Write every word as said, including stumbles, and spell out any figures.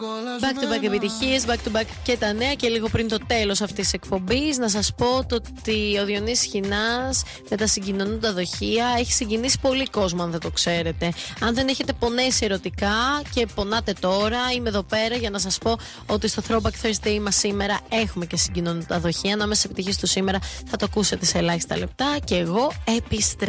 Back to back επιτυχίες, back to back και τα νέα. Και λίγο πριν το τέλος αυτής της εκπομπής, να σας πω το ότι ο Διονύσης Χινάς με τα συγκοινωνούντα δοχεία έχει συγκινήσει πολύ κόσμο, αν δεν το ξέρετε. Αν δεν έχετε πονέσει ερωτικά και πονάτε τώρα, είμαι εδώ πέρα για να σας πω ότι στο Throwback Thursday μας σήμερα έχουμε και συγκοινωνούντα δοχεία. Ανάμεσα στις επιτυχίες του σήμερα θα το ακούσετε σε ελάχιστα λεπτά. Και εγώ επιστρέφω.